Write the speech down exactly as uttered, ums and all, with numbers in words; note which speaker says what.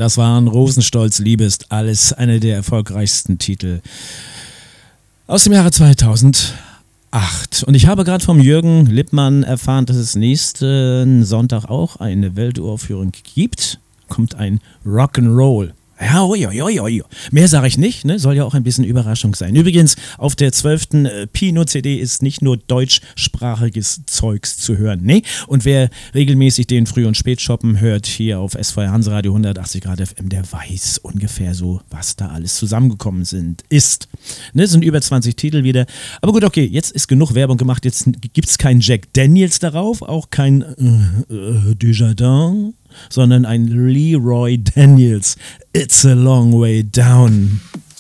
Speaker 1: Das waren Rosenstolz, Liebe ist alles, einer der erfolgreichsten Titel aus dem Jahre zweitausendacht. Und ich habe gerade vom Jürgen Lippmann erfahren, dass es nächsten Sonntag auch eine Welturaufführung gibt. Kommt ein Rock'n'Roll. Ja, oi, oi, oi, oi. Mehr sage ich nicht, ne? Soll ja auch ein bisschen Überraschung sein. Übrigens, auf der zwölften Pino-C D ist nicht nur deutschsprachiges Zeugs zu hören, ne? Und wer regelmäßig den Früh- und Spätshoppen hört, hier auf S V R Hanseradio hundertachtzig Grad F M, der weiß ungefähr so, was da alles zusammengekommen sind, ist. Ne? Es sind über zwanzig Titel wieder. Aber gut, okay, jetzt ist genug Werbung gemacht. Jetzt gibt es keinen Jack Daniels darauf, auch kein äh, äh, Dujardin, sondern ein Leroy Daniels. It's a long way down.